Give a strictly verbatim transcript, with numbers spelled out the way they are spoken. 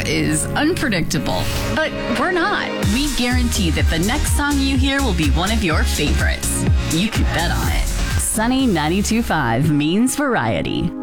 is unpredictable. But we're not. We guarantee that the next song you hear will be one of your favorites. You can bet on it. Sunny ninety-two point five means variety.